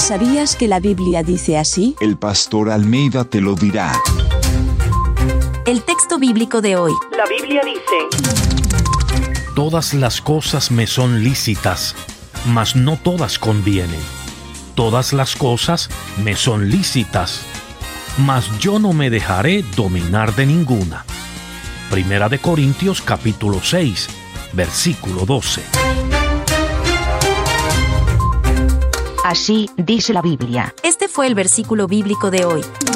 ¿Sabías que la Biblia dice así? El pastor Almeida te lo dirá. El texto bíblico de hoy. La Biblia dice: Todas las cosas me son lícitas, mas no todas convienen. Todas las cosas me son lícitas, mas yo no me dejaré dominar de ninguna. Primera de Corintios capítulo 6, versículo 12. Así dice la Biblia. Este fue el versículo bíblico de hoy.